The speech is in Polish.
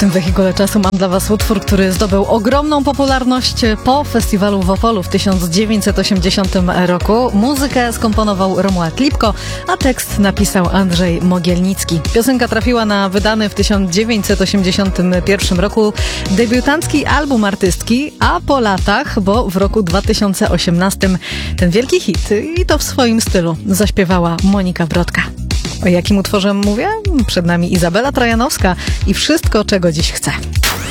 tym wehikule czasu mam dla Was utwór, który zdobył ogromną popularność po festiwalu w Opolu w 1980 roku. Muzykę skomponował Romuald Lipko, a tekst napisał Andrzej Mogielnicki. Piosenka trafiła na wydany w 1981 roku debiutancki album artystki, a po latach, bo w roku 2018 ten wielki hit, i to w swoim stylu, zaśpiewała Monika Brodka. O jakim utworze mówię? Przed nami Izabela Trojanowska i Wszystko, czego dziś chcę.